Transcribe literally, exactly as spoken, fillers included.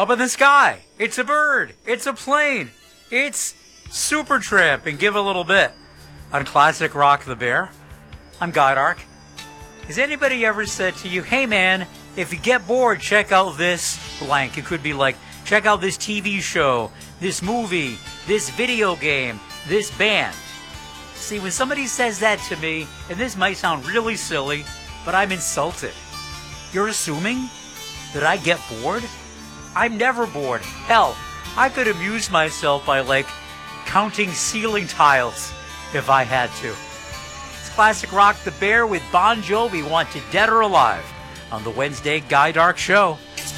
up in the sky. It's a bird. It's a plane. It's Supertramp and Give a Little Bit. On Classic Rock the Bear, I'm Godark. Has anybody ever said to you, hey man, if you get bored, check out this blank? It could be like, check out this T V show, this movie, this video game, this band. See, when somebody says that to me, and this might sound really silly, but I'm insulted. You're assuming that I get bored? I'm never bored. Hell, I could amuse myself by, like, counting ceiling tiles if I had to. It's Classic Rock the Bear with Bon Jovi, Wanted Dead or Alive, on the Wednesday Guy Dark Show.